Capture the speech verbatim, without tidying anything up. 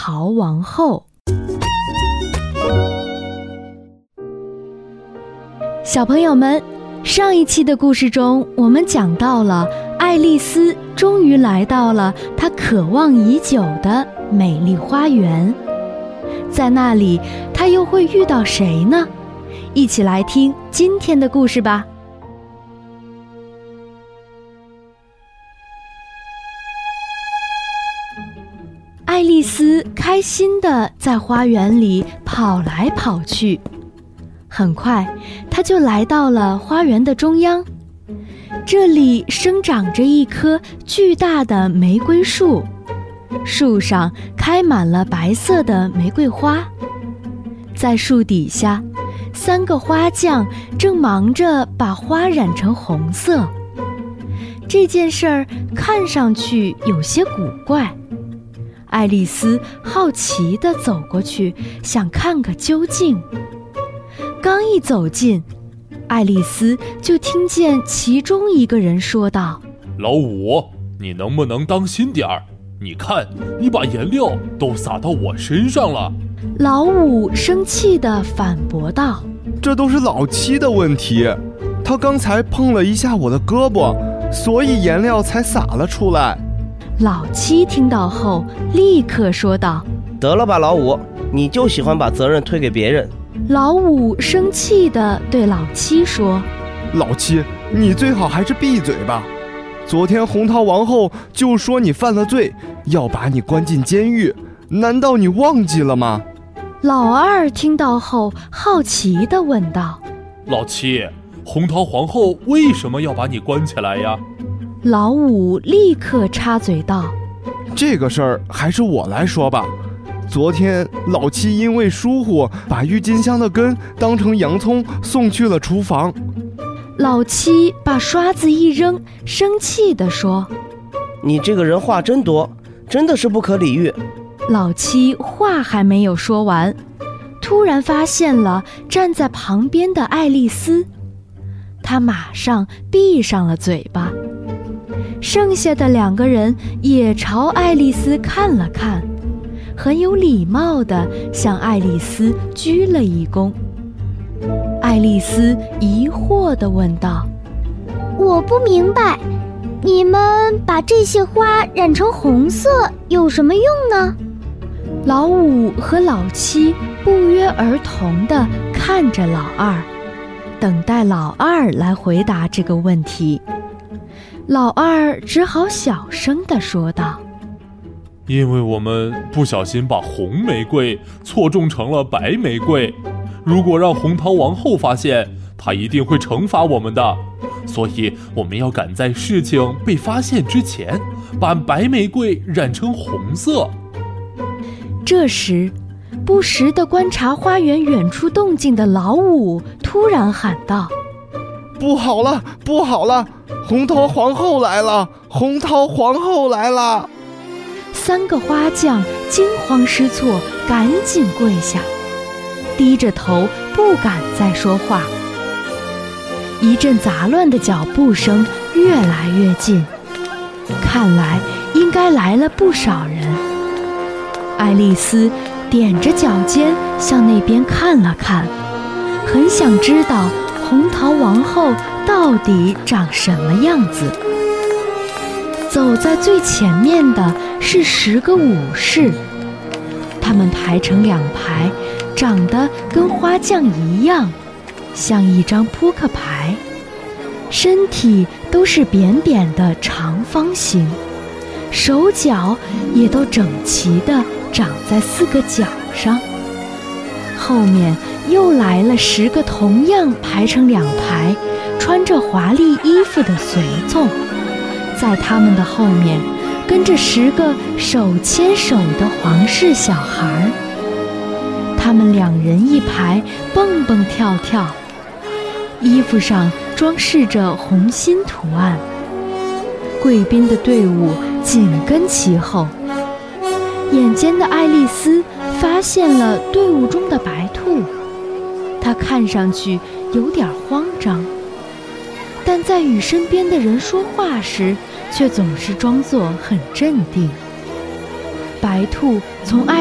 桃王后。小朋友们，上一期的故事中，我们讲到了爱丽丝终于来到了她渴望已久的美丽花园。在那里，她又会遇到谁呢？一起来听今天的故事吧。爱丽丝开心地在花园里跑来跑去，很快她就来到了花园的中央。这里生长着一棵巨大的玫瑰树，树上开满了白色的玫瑰花。在树底下，三个花匠正忙着把花染成红色。这件事儿看上去有些古怪。爱丽丝好奇地走过去，想看个究竟。刚一走近，爱丽丝就听见其中一个人说道：“ 老五，你能不能当心点儿？你看，你把颜料都洒到我身上了。” 老五生气地反驳道：“ 这都是老七的问题，他刚才碰了一下我的胳膊，所以颜料才洒了出来。” 老七听到后立刻说道：“ 得了吧，老五，你就喜欢把责任推给别人。” 老五生气地对老七说：“ 老七，你最好还是闭嘴吧。昨天红桃王后就说你犯了罪，要把你关进监狱，难道你忘记了吗？” 老二听到后好奇地问道：“ 老七，红桃皇后为什么要把你关起来呀？” 老五立刻插嘴道：“ 这个事儿还是我来说吧。昨天老七因为疏忽，把郁金香的根当成洋葱送去了厨房。” 老七把刷子一扔，生气地说：“ 你这个人话真多，真的是不可理喻。” 老七话还没有说完，突然发现了站在旁边的爱丽丝，她马上闭上了嘴巴。剩下的两个人也朝爱丽丝看了看，很有礼貌地向爱丽丝鞠了一躬。爱丽丝疑惑地问道：“ 我不明白，你们把这些花染成红色有什么用呢？” 老五和老七不约而同地看着老二，等待老二来回答这个问题。老二只好小声地说道：“ 因为我们不小心把红玫瑰错种成了白玫瑰，如果让红桃王后发现，她一定会惩罚我们的，所以我们要赶在事情被发现之前，把白玫瑰染成红色。” 这时，不时地观察花园远处动静的老五突然喊道：“ 不好了，不好了！红桃皇后来了！红桃皇后来了！” 三个花匠惊慌失措，赶紧跪下，低着头不敢再说话。一阵杂乱的脚步声越来越近，看来应该来了不少人。爱丽丝踮着脚尖向那边看了看，很想知道红桃王后到底长什么样子。走在最前面的是十个武士，他们排成两排，长得跟花匠一样，像一张扑克牌，身体都是扁扁的长方形，手脚也都整齐地长在四个角上。后面又来了十个同样排成两排，穿着华丽衣服的随从，在他们的后面跟着十个手牵手的皇室小孩，他们两人一排，蹦蹦跳跳，衣服上装饰着红心图案。贵宾的队伍紧跟其后。眼尖的爱丽丝发现了队伍中的白兔，她看上去有点慌张，但在与身边的人说话时，却总是装作很镇定。白兔从爱